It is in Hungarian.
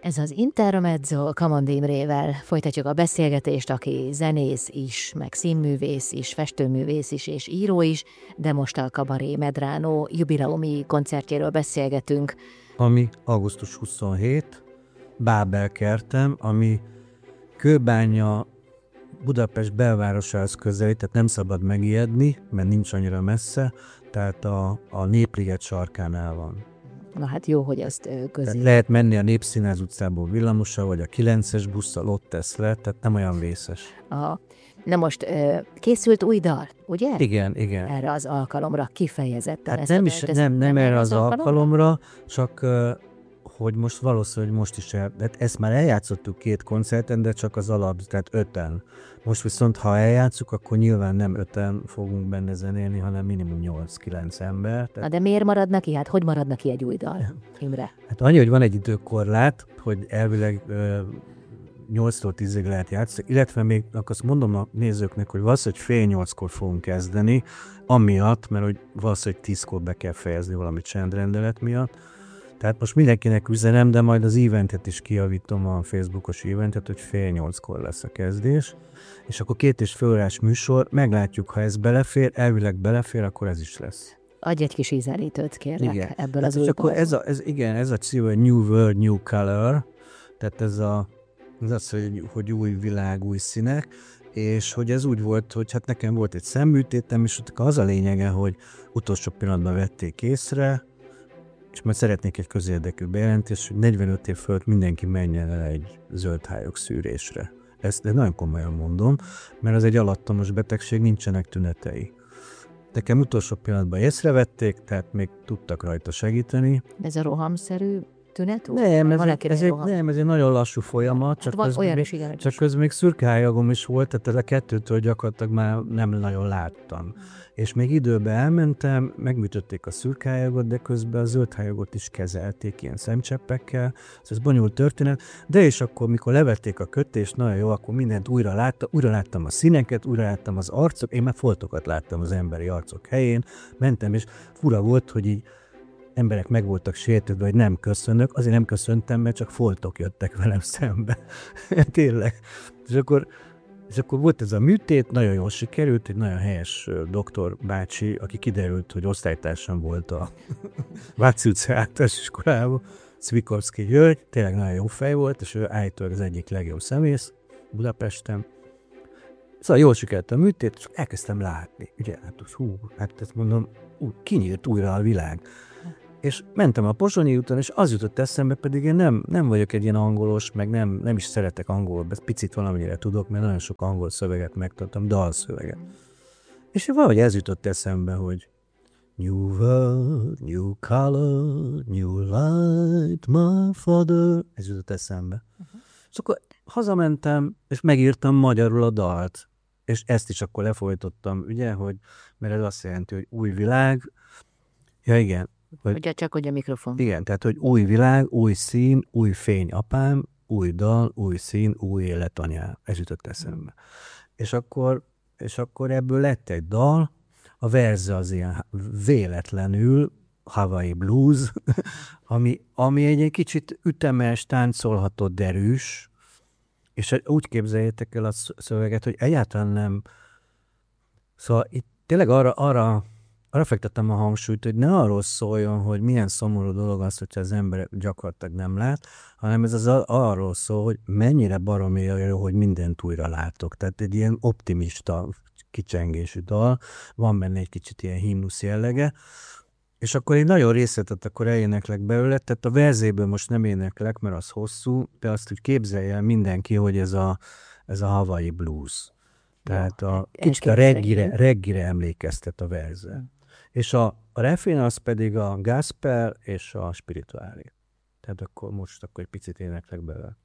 Ez az Intermezzo Kamond Imrével folytatjuk a beszélgetést, aki zenész is, meg színművész is, festőművész is és író is, de most a Kabaré Medrano jubileumi koncertjéről beszélgetünk. Ami augusztus 27, Bábelkertem, ami Kőbánya Budapest belvárosához közelít, tehát nem szabad megijedni, mert nincs annyira messze, tehát a Népliget sarkánál van. Na hát jó, hogy ezt közé. Lehet menni a Népszínház utcából villamossal, vagy a 9-es busszal, ott tesz le, tehát nem olyan vészes. Aha. Na most készült új dal, ugye? Igen. Erre az alkalomra kifejezetten. Hát nem erre az alkalomra, csak hogy most valószínűleg most is ezt már eljátszottuk 2 koncerten, de csak az alap, tehát 5-en. Most viszont, ha eljátszuk, akkor nyilván nem 5-en fogunk benne zenélni, hanem minimum 8-9 ember. Tehát... Na de miért maradna ki? Hát hogy maradna ki egy új dal, Imre? Hát annyi, hogy van egy időkorlát, hogy elvileg 8-tól 10-ig lehet játszani, illetve még azt mondom a nézőknek, hogy valószínűleg 7:30-kor fogunk kezdeni, amiatt, mert hogy valószínűleg 10-kor be kell fejezni valamit csendrendelet miatt. Tehát most mindenkinek üzenem, de majd az eventet is kijavítom, a Facebookos eventet, hogy 7:30-kor lesz a kezdés, és akkor 2,5 órás műsor, meglátjuk, ha ez belefér, elvileg belefér, akkor ez is lesz. Adj egy kis ízelítőt, kérlek, igen. Ebből az új. És akkor ez a cím, hogy New World, New Color, tehát ez az, hogy új világ, új színek, és hogy ez úgy volt, hogy hát nekem volt egy szemműtétem, és az a lényege, hogy utolsó pillanatban vették észre, és majd szeretnék egy közérdekű bejelentést, hogy 45 év fölött mindenki menjen el egy zöldhályog szűrésre. Ezt de nagyon komolyan mondom, mert az egy alattomos betegség, nincsenek tünetei. Nekem utolsó pillanatban észrevették, tehát még tudtak rajta segíteni. Ez a rohamszerű tünet? Nem, ez egy nagyon lassú folyamat, csak közben még szürkehályagom is volt, tehát ez a 2-től gyakorlatilag már nem nagyon láttam. És még időben elmentem, megműtötték a szürkehájagot, de közben a zöldhályagot is kezelték ilyen szemcseppekkel, ez bonyolult történet, de és akkor, mikor levették a kötést, nagyon jó, akkor mindent újra láttam a színeket, újra láttam az arcok, én már foltokat láttam az emberi arcok helyén, mentem, és fura volt, hogy így emberek meg voltak sértődve, hogy nem köszönök, azért nem köszöntem, mert csak foltok jöttek velem szembe. Tényleg. És akkor volt ez a műtét, nagyon jól sikerült, egy nagyon helyes doktor bácsi, aki kiderült, hogy osztálytársam volt a Váci utca általános iskolában, Cvikorszky György, tényleg nagyon jó fej volt, és ő állítólag az egyik legjobb szemész Budapesten. Szóval jól sikerült a műtét, és elkezdtem látni. Ugye, hát ezt mondom, kinyílt újra a világ. És mentem a Pozsonyi úton, és az jutott eszembe, pedig én nem vagyok egy ilyen angolos, meg nem is szeretek angolul, picit valamennyire tudok, mert nagyon sok angol szöveget megtanultam, dalszöveget. És valahogy ez jutott eszembe, hogy New world, new color, new light, my father. Ez jutott eszembe. És akkor hazamentem, és megírtam magyarul a dalt. És ezt is akkor lefolytottam, ugye, mert ez azt jelenti, hogy új világ. Ja, igen. Ugye csak, hogy a mikrofon. Igen, tehát, hogy új világ, új szín, új fény apám, új dal, új szín, új élet anyám. Ez jutott eszembe. És akkor ebből lett egy dal, a verze az ilyen véletlenül Hawaii Blues, ami egy kicsit ütemes, táncolható, derűs, és úgy képzeljétek el a szöveget, hogy egyáltalán nem. Szóval itt tényleg arra fektettem a hangsúlyt, hogy ne arról szóljon, hogy milyen szomorú dolog az, hogyha az ember gyakorlatilag nem lát, hanem ez arról szól, hogy mennyire baromi jó, hogy mindent újra látok. Tehát egy ilyen optimista kicsengésű dal, van benne egy kicsit ilyen himnusz jellege, és akkor egy nagyon részletet akkor eléneklek belőle, tehát a verzéből most nem éneklek, mert az hosszú, de azt úgy képzelje el mindenki, hogy ez a Hawaii Blues. Tehát kicsit a reggire emlékeztet a verze. És a refrén az pedig a gospel és a spirituális. Tehát akkor egy picit éneklek belőle.